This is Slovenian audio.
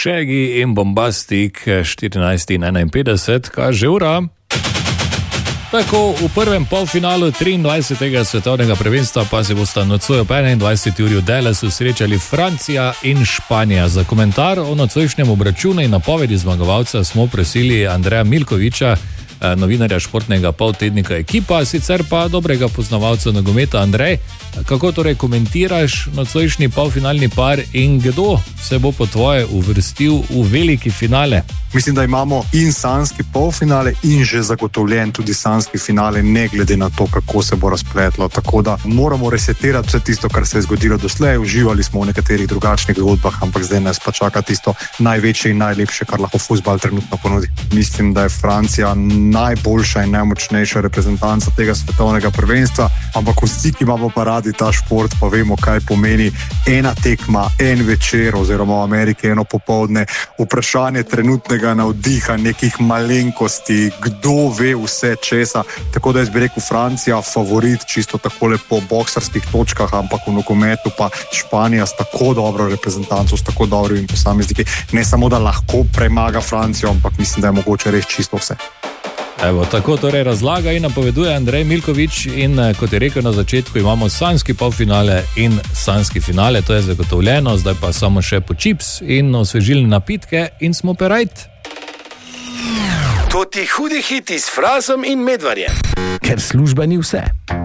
Shaggy in Bombastic 14:51, kaže ura. Tako, v prvem polfinalu 23. svetovnega prvenstva pa se bosta nocoj ob 21. uri v Dallasu srečali Francija in Španija. Za komentar o nocojšnjem obračunu in napovedi zmagovalca smo prosili Andreja Milkoviča, novinarja športnega poltednika Ekipa, sicer pa dobrega poznavalca nogometa. Andrej, kako torej komentiraš nocojšnji polfinalni par in kdo se bo po tvoje uvrstil v veliki finale? Mislim, da imamo in sanski polfinale in že zagotovljen tudi sanski finale, ne glede na to, kako se bo razpletlo. Tako da moramo resetirati vse tisto, kar se je zgodilo doslej. Uživali smo v nekaterih drugačnih zgodbah, ampak zdaj nas pa čaka tisto največje in najlepše, kar lahko fuzbal trenutno ponudi. Mislim, da je Francija najboljša in najmočnejša reprezentanca tega svetovnega prvenstva, ampak vsi, ki imamo pa radi ta šport, pa vemo, kaj pomeni ena tekma, en večer oziroma v Ameriki eno popoldne, vprašanje trenutnega navdiha, nekih malenkosti, kdo ve vse česa. Tako da jaz bi rekel Francija favorit čisto takole po boksarskih točkah, ampak v nogometu pa Španija s tako dobro reprezentanco, s tako dobrimi posamezniki, ne samo da lahko premaga Francijo, ampak mislim, da je mogoče reči čisto vse. Evo, tako torej razlaga in napoveduje Andrej Milkovič in kot je rekel na začetku, imamo sanski polfinale in sanski finale, to je zagotovljeno, zdaj pa samo še po čips in osvežilne napitke in smo perajt. To ti hudi hiti s Frazom in Medvarjem. Ker služba ni vse.